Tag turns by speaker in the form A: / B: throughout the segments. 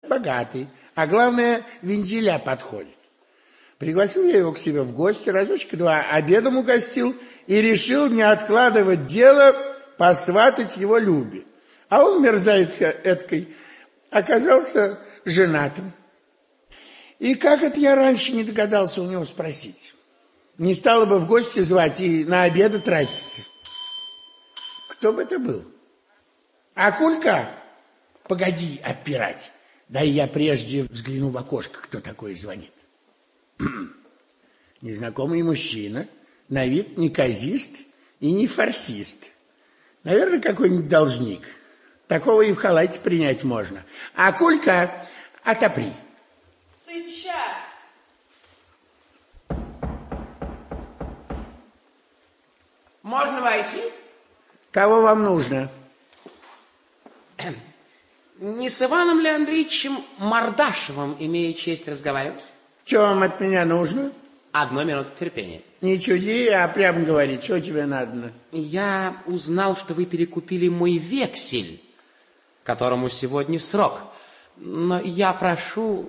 A: богатый, а главное, вензеля подходит. Пригласил я его к себе в гости, разочек-два обедом угостил и решил не откладывать дело посватать его Любе. А он, мерзавец эткой, оказался женатым. И как это я раньше не догадался у него спросить? Не стало бы в гости звать и на обеды тратиться. Кто бы это был? Акулька? Погоди отпирать. Дай я прежде взгляну в окошко, кто такой звонит. Незнакомый мужчина, на вид неказист и не фарсист. Наверное, какой-нибудь должник. Такого и в халате принять можно. Акулька, отопри.
B: Сейчас. Можно войти?
A: Кого вам нужно?
B: Не с Иваном ли Андреевичем Мордашевым имею честь разговаривать?
A: Что вам от меня нужно?
B: 1 минуту терпения.
A: Не чуди, а прямо говори, что тебе надо?
B: Я узнал, что вы перекупили мой вексель, которому сегодня срок. Но я прошу...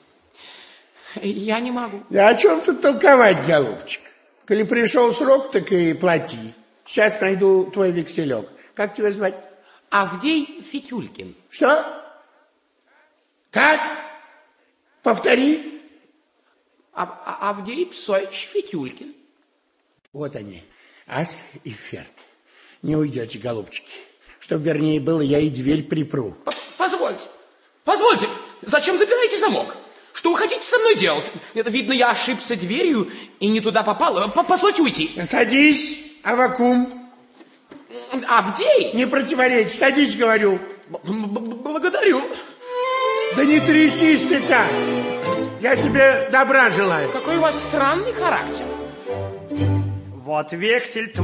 B: Я не могу.
A: Да о чем тут толковать, голубчик? Коли пришел срок, так и плати. Сейчас найду твой векселек. Как тебя звать?
B: Авдей Фитюлькин.
A: Что? Как? Повтори.
B: Авдей Псоевич Фитюлькин.
A: Вот они, ас и ферзь. Не уйдете, голубчики. Чтоб вернее было, я и дверь припру.
B: Позвольте, зачем запираете замок? Что вы хотите со мной делать? Это видно, я ошибся дверью и не туда попал. Позвольте уйти.
A: Садись, Аввакум.
B: Авдей?
A: Не противоречь, садись, говорю.
B: Благодарю.
A: Да не трясись ты так. Я тебе добра желаю.
B: Какой у вас странный характер.
C: Вот вексель